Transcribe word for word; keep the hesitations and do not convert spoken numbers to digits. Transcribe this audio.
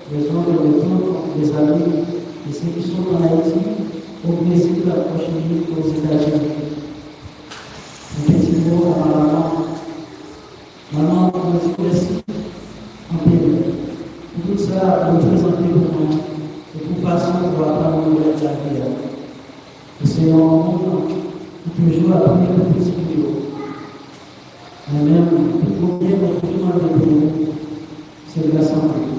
les gens de retour, les amis, et ceux qui sont en Haïti, au Brésil, la prochaine aux États-Unis. Un petit mot à ma maman. Maman, on dit merci en pile. Pour tout ça, on présente pour nous. De toute façon, on ne va pas nous de la vie. Et c'est un moment qui toujours a pris le petit vidéo. Mais même, le premier document de nous, c'est la santé.